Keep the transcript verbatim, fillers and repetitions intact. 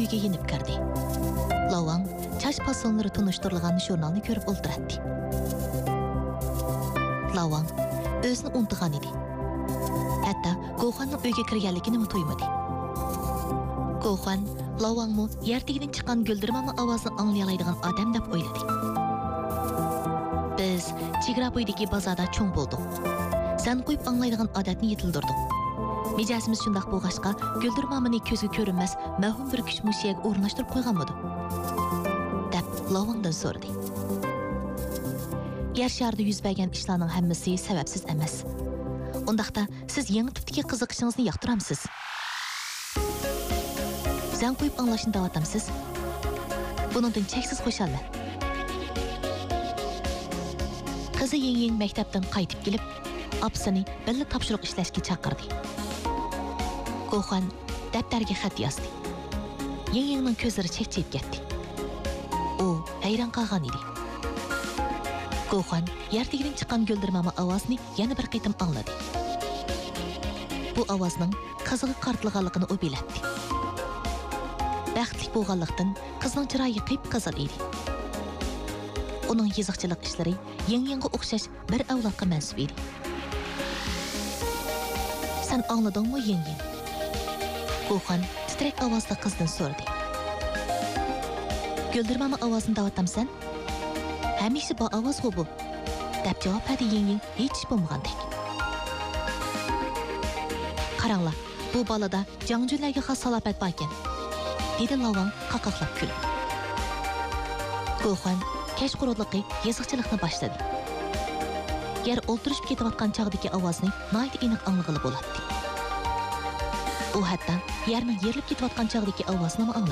uyga yenib kirdi. Lavang chash fasonlari tunishtirilgan jurnalni ko'rib o'ltiradi. Lavang o'zini unutgan edi. Hatto Goxanning uyga kirganligini to'ymadi. Goxan Lavangmi yertigidan chiqqan guldirmama ovozini anglayoladigan odam deb o'yladi. Biz chegara bo'yidagi bozorda cho'ng bo'ldik. Sen qo'yib anglaydigan odatni yetildirdik. Mijasimiz shundoq bo'lg'ashqa guldirmamani ko'zga ko'rinmas mahum bir kuch mushiyaga o'rnashtirib qo'yganmidi? deb Lavangdan so'radi. Yer sharida yuz bergan ishlarning hammasi sababsiz emas. Undaqda siz yangi tipdagi qiziqishingizni yoqtiramsiz. Sen qo'yib anglashni davotamsiz. Buningdan cheksiz xo'shalman. Qizi yeng-yeng maktabdan qaytib kelib, apsini birga topshiriq ishlashga chaqirdi. Goxan daftarga xat yozdi. Yeng-yengning ko'zlari chekchayib ketdi. U hayron qolgan edi. Goxan yertigidan chiqqan guldirmama ovozini yana bir qitim angladi. Bu ovozning qiziga qartilganligini u biladi. Baxtli bo'lganlikdan qizning chiroyi qip-qizil edi. Uning yiziqchilik ishlari yeng-yengga o'xshash bir avlodga mansub edi. Sen angladingmi yeng-yeng? Goxan titrak ovozda qizdan so'radi. Guldirmama ovozini davotamsan? Hamisha bu ovoz bu. deb javob berdi yeng-yeng hech bo'lmagandek. Qaranglar, bu balada jangjunlarga xos salofat bor ekan. dedi Lavang qaqaqlab kulib. Goxan kashqurudliqi yiziqchilikni boshladi. Yer o'ltirishib ketayotgan chog'dagi ovozni nihoyat aniq anglag'ili bo'ladi. U hatto yerning yerilib ketayotgan chog'dagi ovozni ham